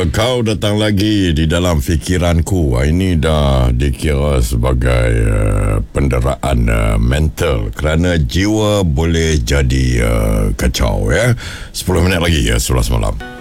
kau datang lagi di dalam fikiranku. Ini dah dikira sebagai penderaan mental kerana jiwa boleh jadi kacau ya. 10 minit lagi ya, 11 malam.